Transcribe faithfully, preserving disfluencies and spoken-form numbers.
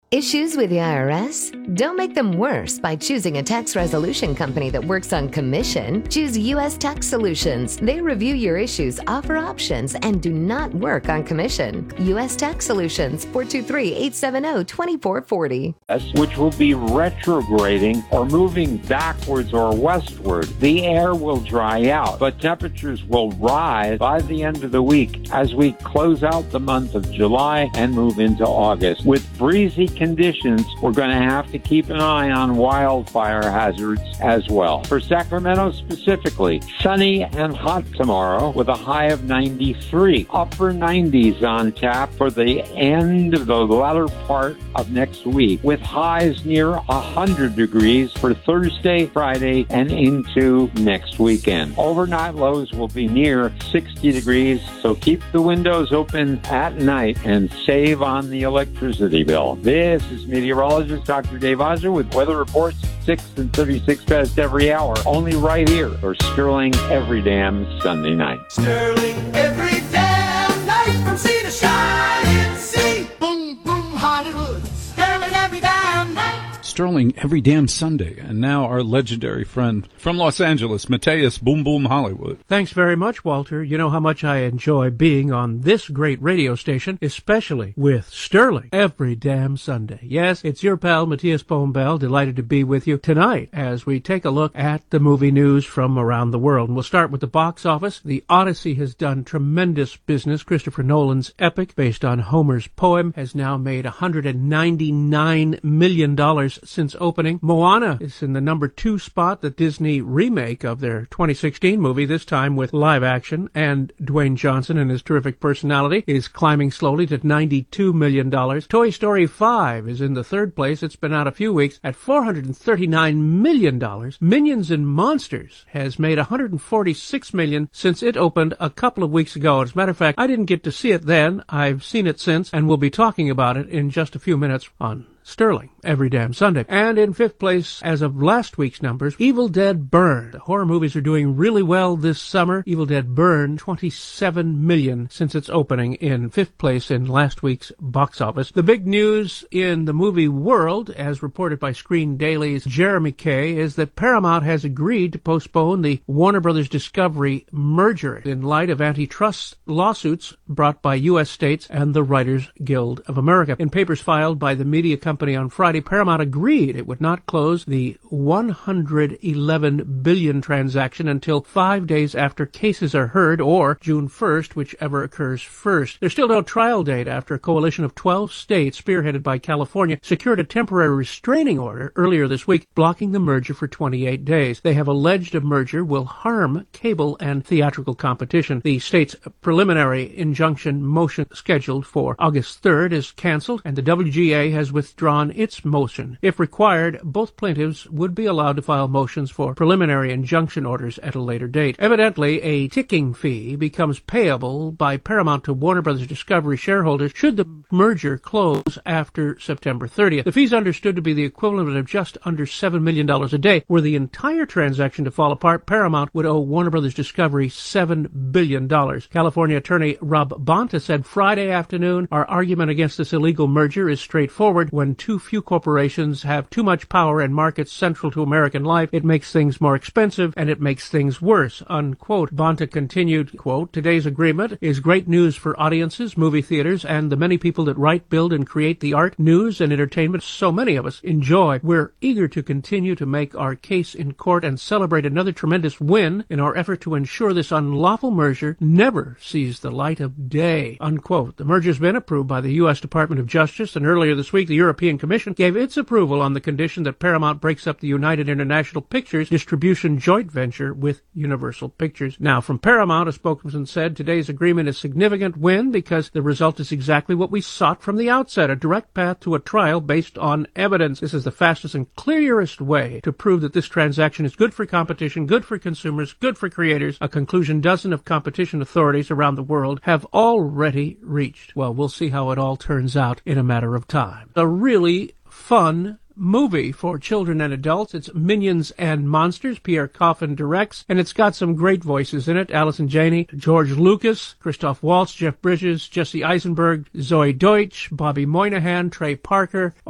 Issues with the I R S? Don't make them worse by choosing a tax resolution company that works on commission. Choose U S Tax Solutions. They review your issues, offer options, and do not work on commission. U S Tax Solutions, four two three, eight seven zero, two four four zero. Which will be retrograding or moving backwards or westward. The air will dry out, but temperatures will rise by the end of the week as we close out the month of July and move into August. With breezy conditions, we're going to have to keep an eye on wildfire hazards as well. For Sacramento specifically, sunny and hot tomorrow with a high of ninety-three. Upper nineties on tap for the end of the latter part of next week, with highs near one hundred degrees for Thursday, Friday, and into next weekend. Overnight lows will be near sixty degrees, so keep the windows open at night and save on the electricity bill. This is meteorologist Doctor Dave Ozer with weather reports six and thirty-six past every hour, only right here for Sterling every damn Sunday night. Sterling every damn night from sea to shining sea. Boom, boom, Hollywood. Sterling every damn night. Sterling every damn Sunday. And now our legendary friend from Los Angeles, Mateus Boom Boom Hollywood. Thanks very much, Walter. You know how much I enjoy being on this great radio station, especially with Sterling every damn Sunday. Yes, it's your pal, Mateus Boom Bell, delighted to be with you tonight as we take a look at the movie news from around the world. And we'll start with the box office. The Odyssey has done tremendous business. Christopher Nolan's epic, based on Homer's poem, has now made one hundred ninety-nine million dollars since opening. Moana is in the number two spot, the Disney remake of their twenty sixteen movie, this time with live action, and Dwayne Johnson and his terrific personality is climbing slowly to ninety-two million dollars. Toy Story five is in the third place. It's been out a few weeks at four hundred thirty-nine million dollars. Minions and Monsters has made one hundred forty-six million dollars since it opened a couple of weeks ago. As a matter of fact, I didn't get to see it then. I've seen it since, and we'll be talking about it in just a few minutes on Sterling every damn Sunday. And in fifth place, as of last week's numbers, Evil Dead Burn. The horror movies are doing really well this summer. Evil Dead Burn, twenty-seven million since its opening, in fifth place in last week's box office. The big news in the movie world, as reported by Screen Daily's Jeremy Kay, is that Paramount has agreed to postpone the Warner Brothers Discovery merger in light of antitrust lawsuits brought by U S states and the Writers Guild of America. In papers filed by the media company on Friday, Paramount agreed it would not close the one hundred eleven billion dollars transaction until five days after cases are heard, or June first, whichever occurs first. There's still no trial date after a coalition of twelve states, spearheaded by California, secured a temporary restraining order earlier this week, blocking the merger for twenty-eight days. They have alleged a merger will harm cable and theatrical competition. The state's preliminary injunction motion, scheduled for August third, is canceled, and the W G A has withdrawn its motion. If required, both plaintiffs would be allowed to file motions for preliminary injunction orders at a later date. Evidently, a ticking fee becomes payable by Paramount to Warner Brothers Discovery shareholders should the merger close after September thirtieth. The fee is understood to be the equivalent of just under seven million dollars a day. Were the entire transaction to fall apart, Paramount would owe Warner Brothers Discovery seven billion dollars. California attorney Rob Bonta said Friday afternoon, "Our argument against this illegal merger is straightforward. When too few corporations have too much power in markets central to American life, it makes things more expensive and it makes things worse," unquote. Bonta continued, quote, "Today's agreement is great news for audiences, movie theaters, and the many people that write, build, and create the art, news, and entertainment so many of us enjoy. We're eager to continue to make our case in court and celebrate another tremendous win in our effort to ensure this unlawful merger never sees the light of day," unquote. The merger's been approved by the U S Department of Justice, and earlier this week the European Commission gave its approval on the condition that Paramount breaks up the United International Pictures distribution joint venture with Universal Pictures. Now, from Paramount, a spokesman said, "Today's agreement is a significant win because the result is exactly what we sought from the outset, a direct path to a trial based on evidence. This is the fastest and clearest way to prove that this transaction is good for competition, good for consumers, good for creators, a conclusion dozens of competition authorities around the world have already reached." Well, we'll see how it all turns out in a matter of time. A really fun movie for children and adults. It's Minions and Monsters. Pierre Coffin directs, and it's got some great voices in it. Allison Janney, George Lucas, Christoph Waltz, Jeff Bridges, Jesse Eisenberg, Zoe Deutsch, Bobby Moynihan, Trey Parker.